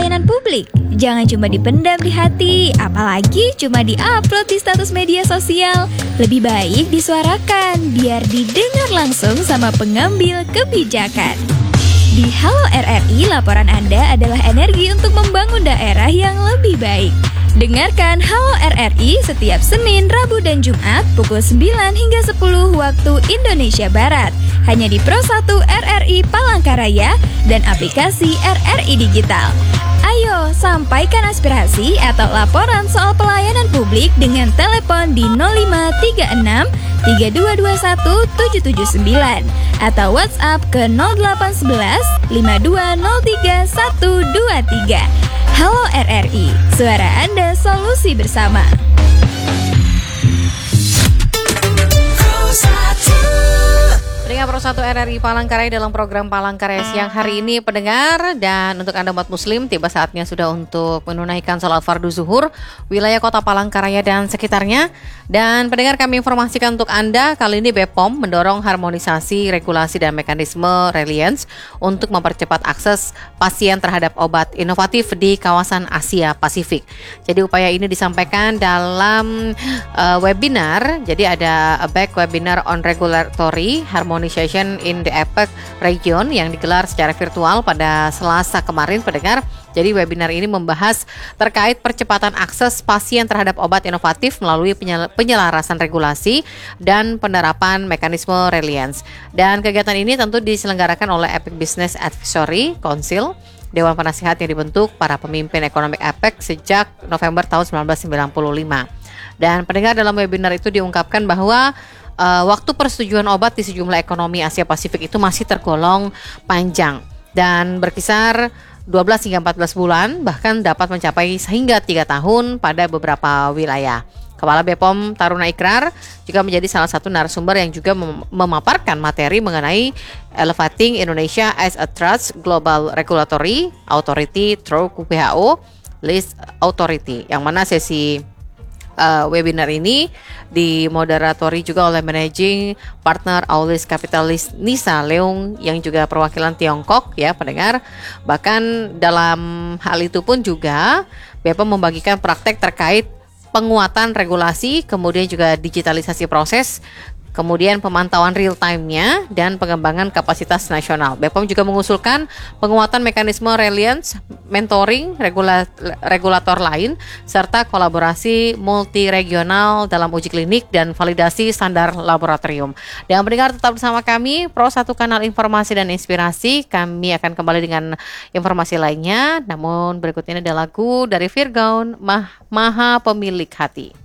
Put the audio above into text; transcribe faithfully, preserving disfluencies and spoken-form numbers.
pelayanan publik. Jangan cuma dipendam di hati, apalagi cuma diupload di status media sosial. Lebih baik disuarakan, biar didengar langsung sama pengambil kebijakan. Di Halo R R I, laporan Anda adalah energi untuk membangun daerah yang lebih baik. Dengarkan Halo R R I setiap Senin, Rabu, dan Jumat pukul sembilan hingga sepuluh waktu Indonesia Barat. Hanya di Pro satu R R I Palangkaraya dan aplikasi R R I Digital. Ayo, sampaikan aspirasi atau laporan soal pelayanan publik dengan telepon di nol lima tiga enam tiga dua dua satu tujuh tujuh sembilan atau WhatsApp ke nol delapan satu satu lima dua nol tiga satu dua tiga. Halo R R I, suara Anda, solusi bersama. Pendengar Pro satu R R I Palangkaraya dalam program Palangkaraya siang hari ini, pendengar, dan untuk Anda umat muslim, tiba saatnya sudah untuk menunaikan salat fardu zuhur wilayah kota Palangkaraya dan sekitarnya. Dan pendengar, kami informasikan untuk Anda, kali ini B P O M mendorong harmonisasi regulasi dan mekanisme reliance untuk mempercepat akses pasien terhadap obat inovatif di kawasan Asia Pasifik. Jadi upaya ini disampaikan dalam uh, webinar. Jadi ada a back webinar on regulatory harmonization in the A P E C region yang digelar secara virtual pada Selasa kemarin, pendengar. Jadi webinar ini membahas terkait percepatan akses pasien terhadap obat inovatif melalui penyelarasan regulasi dan penerapan mekanisme reliance. Dan kegiatan ini tentu diselenggarakan oleh Epic Business Advisory Council, Dewan Penasihat yang dibentuk para pemimpin ekonomi A P E C sejak November tahun sembilan belas sembilan puluh lima. Dan pendengar, dalam webinar itu diungkapkan bahwa uh, waktu persetujuan obat di sejumlah ekonomi Asia Pasifik itu masih tergolong panjang dan berkisar dua belas hingga empat belas bulan, bahkan dapat mencapai hingga tiga tahun pada beberapa wilayah. Kepala B P O M Taruna Ikrar juga menjadi salah satu narasumber yang juga mem- memaparkan materi mengenai Elevating Indonesia as a Trust Global Regulatory Authority through W H O List Authority, yang mana sesi Uh, webinar ini dimoderatori juga oleh Managing Partner Aulis Capitalis Nisa Leung yang juga perwakilan Tiongkok, ya pendengar. Bahkan dalam hal itu pun juga B P O M membagikan praktek terkait penguatan regulasi, kemudian juga digitalisasi proses, kemudian pemantauan real time-nya dan pengembangan kapasitas nasional. B P O M juga mengusulkan penguatan mekanisme reliance, mentoring regula- regulator lain, serta kolaborasi multiregional dalam uji klinik dan validasi standar laboratorium. Dan pendengar, tetap bersama kami, Pro satu Kanal Informasi dan Inspirasi. Kami akan kembali dengan informasi lainnya. Namun berikut ini ada lagu dari Virgaun, Mah- Maha Pemilik Hati.